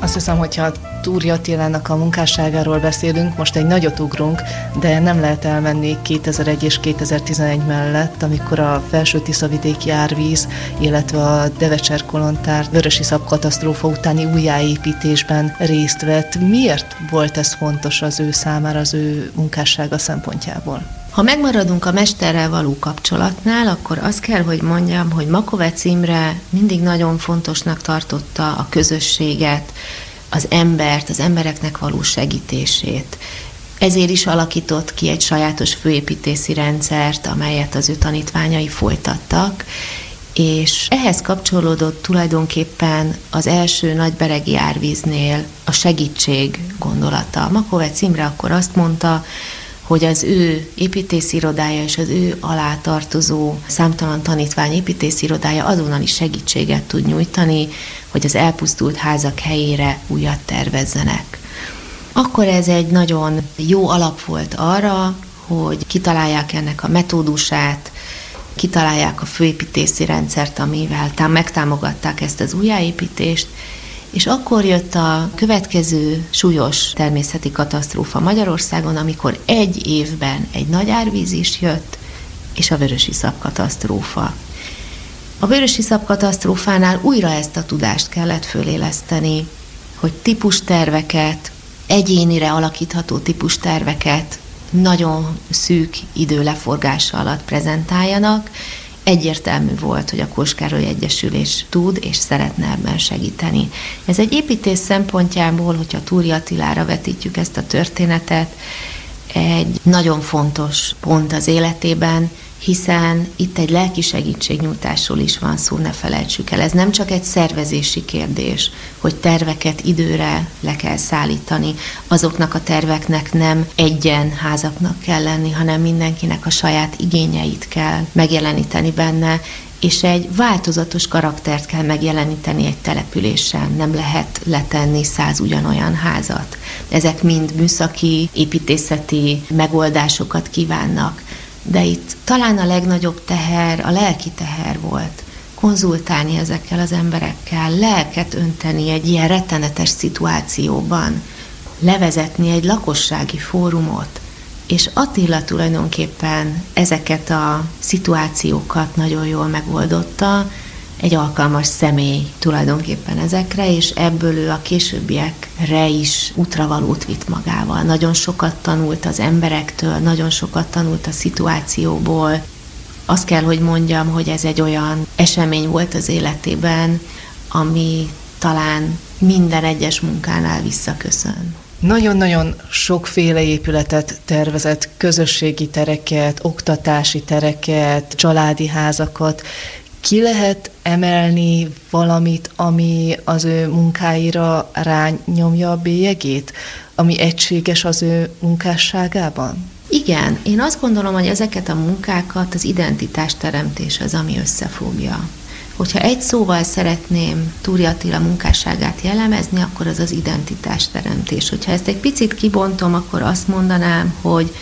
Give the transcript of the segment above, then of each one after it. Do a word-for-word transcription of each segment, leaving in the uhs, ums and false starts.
Azt hiszem, hogyha Túri Attilának a munkásságáról beszélünk, most egy nagyot ugrunk, de nem lehet elmenni kétezer-egy és kétezer-tizenegy mellett, amikor a Felső-Tiszavidéki árvíz, illetve a Devecser kolontár vörösiszap katasztrófa utáni újjáépítésben részt vett. Miért volt ez fontos az ő számára, az ő munkássága szempontjából? Ha megmaradunk a mesterrel való kapcsolatnál, akkor azt kell, hogy mondjam, hogy Makovecz Imre mindig nagyon fontosnak tartotta a közösséget, az embert, az embereknek való segítését. Ezért is alakított ki egy sajátos főépítészi rendszert, amelyet az ő tanítványai folytattak, és ehhez kapcsolódott tulajdonképpen az első nagyberegi árvíznél a segítség gondolata. Makovecz Imre akkor azt mondta, hogy az ő építészirodája és az ő alá tartozó számtalan tanítvány építészirodája azonnali segítséget tud nyújtani, hogy az elpusztult házak helyére újat tervezzenek. Akkor ez egy nagyon jó alap volt arra, hogy kitalálják ennek a metódusát, kitalálják a főépítészi rendszert, amivel megtámogatták ezt az újjáépítést, és akkor jött a következő súlyos természeti katasztrófa Magyarországon, amikor egy évben egy nagy árvíz is jött, és a vörösiszap katasztrófa. A vörösiszap katasztrófánál újra ezt a tudást kellett föléleszteni, hogy típusterveket, egyénire alakítható típusterveket nagyon szűk idő leforgása alatt prezentáljanak. Egyértelmű volt, hogy a Kós Károly Egyesülés tud és szeretne ebben segíteni. Ez egy építész szempontjából, hogyha Túri Attilára vetítjük ezt a történetet, egy nagyon fontos pont az életében, hiszen itt egy lelki segítségnyújtásról is van szó, ne felejtsük el. Ez nem csak egy szervezési kérdés, hogy terveket időre le kell szállítani. Azoknak a terveknek nem egyen házaknak kell lenni, hanem mindenkinek a saját igényeit kell megjeleníteni benne, és egy változatos karaktert kell megjeleníteni egy településen. Nem lehet letenni száz ugyanolyan házat. Ezek mind műszaki, építészeti megoldásokat kívánnak. De itt talán a legnagyobb teher, a lelki teher volt. Konzultálni ezekkel az emberekkel, lelket önteni egy ilyen rettenetes szituációban, levezetni egy lakossági fórumot, és Attila tulajdonképpen ezeket a szituációkat nagyon jól megoldotta, egy alkalmas személy tulajdonképpen ezekre, és ebből ő a későbbiekre is útravalót vitt magával. Nagyon sokat tanult az emberektől, nagyon sokat tanult a szituációból. Azt kell, hogy mondjam, hogy ez egy olyan esemény volt az életében, ami talán minden egyes munkánál visszaköszön. Nagyon-nagyon sokféle épületet tervezett, közösségi tereket, oktatási tereket, családi házakat. Ki lehet emelni valamit, ami az ő munkáira rányomja a bélyegét, ami egységes az ő munkásságában? Igen, én azt gondolom, hogy ezeket a munkákat az identitásteremtés az, ami összefogja. Hogyha egy szóval szeretném Túri Attila munkásságát jellemezni, akkor az az identitásteremtés. Hogyha ezt egy picit kibontom, akkor azt mondanám, hogy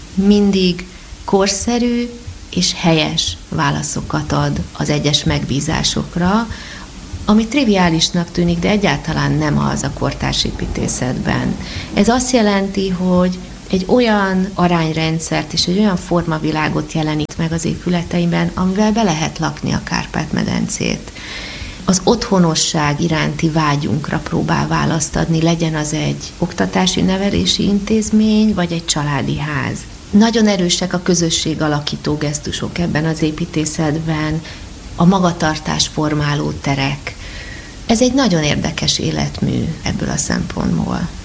mindig korszerű és helyes válaszokat ad az egyes megbízásokra, ami triviálisnak tűnik, de egyáltalán nem az a kortárs építészetben. Ez azt jelenti, hogy egy olyan arányrendszert és egy olyan formavilágot jelenít meg az épületeiben, amivel be lehet lakni a Kárpát-medencét. Az otthonosság iránti vágyunkra próbál választ adni, legyen az egy oktatási nevelési intézmény, vagy egy családi ház. Nagyon erősek a közösség alakító gesztusok ebben az építészetben, a magatartás formáló terek. Ez egy nagyon érdekes életmű ebből a szempontból.